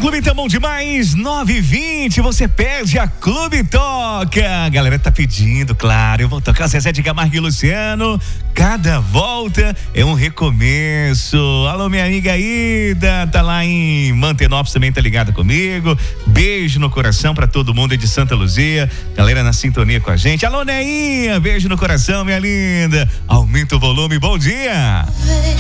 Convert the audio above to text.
Clube tá bom demais, 9h20, você pede a Clube Toca. A galera tá pedindo, claro, eu vou tocar Zezé de Camargo e Luciano. Cada volta é um recomeço. Alô, minha amiga Ida, tá lá em Mantenópolis também, tá ligada comigo. Beijo no coração pra todo mundo aí de Santa Luzia. Galera na sintonia com a gente. Alô, Neinha, beijo no coração, minha linda. Aumenta o volume, bom dia.